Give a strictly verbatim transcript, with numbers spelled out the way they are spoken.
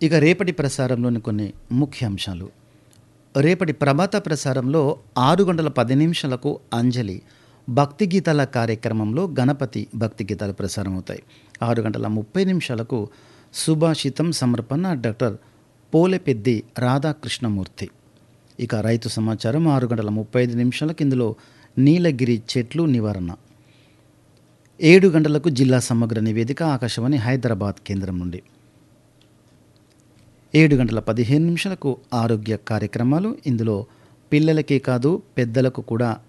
ఇక రేపటి ప్రసారంలోని కొన్ని ముఖ్య అంశాలు. రేపటి ప్రభాత ప్రసారంలో ఆరు గంటల పది నిమిషాలకు అంజలి భక్తి గీతాల కార్యక్రమంలో గణపతి భక్తి గీతాలు ప్రసారం అవుతాయి. ఆరు గంటల ముప్పై నిమిషాలకు సుభాషితం సమర్పణ డాక్టర్ పోలెపెద్ది రాధాకృష్ణమూర్తి. ఇక రైతు సమాచారం ఆరు గంటల ముప్పై ఐదు నిమిషాలకు ఇందులో నీలగిరి చెట్లు నివారణ. ఏడు గంటలకు జిల్లా సమగ్ర నివేదిక ఆకాశవాణి హైదరాబాద్ కేంద్రం నుండి. ఏడు గంటల పదిహేను నిమిషాలకు ఆరోగ్య కార్యక్రమాలు. ఇందులో పిల్లలకే కాదు పెద్దలకు కూడా